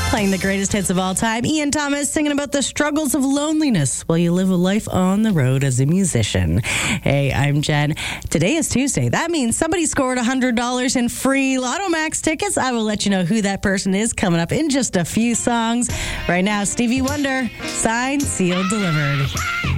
Playing the greatest hits of all time. Ian Thomas singing about the struggles of loneliness while you live a life on the road as a musician. Hey, I'm Jen. Today is Tuesday. That means somebody scored $100 in free Lotto Max tickets. I will let you know who that person is coming up in just a few songs. Right now, Stevie Wonder, Signed, Sealed, Delivered.